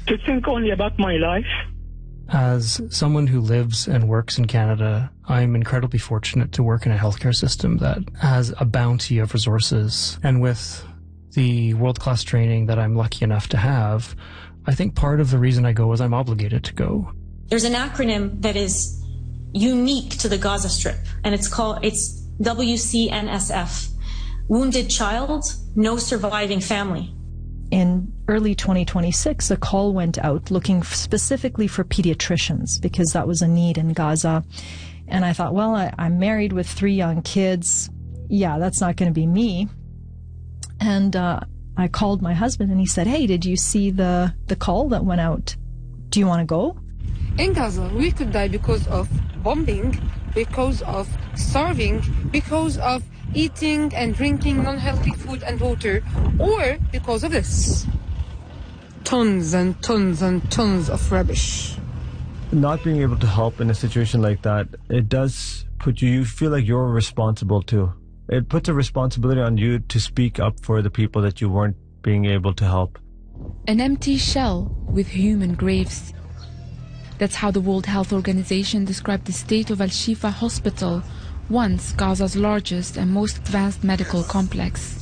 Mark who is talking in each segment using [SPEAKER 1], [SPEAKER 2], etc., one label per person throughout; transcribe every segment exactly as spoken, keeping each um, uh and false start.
[SPEAKER 1] to think only about my life.
[SPEAKER 2] As someone who lives and works in Canada, I'm incredibly fortunate to work in a healthcare system that has a bounty of resources. And with the world-class training that I'm lucky enough to have, I think part of the reason I go is I'm obligated to go.
[SPEAKER 3] There's an acronym that is unique to the Gaza Strip, and it's called, it's W C N S F. Wounded child, no surviving family.
[SPEAKER 4] In early twenty twenty-six, a call went out looking specifically for pediatricians because that was a need in Gaza. And I thought, well, I, I'm married with three young kids. Yeah, that's not going to be me. And uh, I called my husband and he said, hey, did you see the, the call that went out? Do you want to go?
[SPEAKER 5] In Gaza, we could die because of bombing, because of starving, because of eating and drinking non-healthy food and water, or because of this. Tons and tons and tons of rubbish.
[SPEAKER 6] Not being able to help in a situation like that, it does put you, you feel like you're responsible too. It puts a responsibility on you to speak up for the people that you weren't being able to help.
[SPEAKER 7] An empty shell with human graves. That's how the World Health Organization described the state of Al-Shifa Hospital, once Gaza's largest and most advanced medical complex.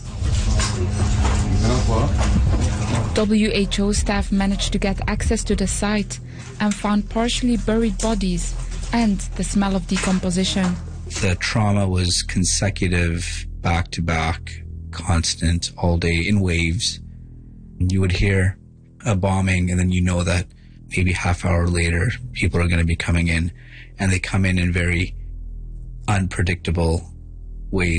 [SPEAKER 7] W H O staff managed to get access to the site and found partially buried bodies and the smell of decomposition.
[SPEAKER 8] The trauma was consecutive, back to back, constant, all day, in waves. You would hear a bombing and then you know that maybe half hour later people are going to be coming in, and they come in in very unpredictable ways.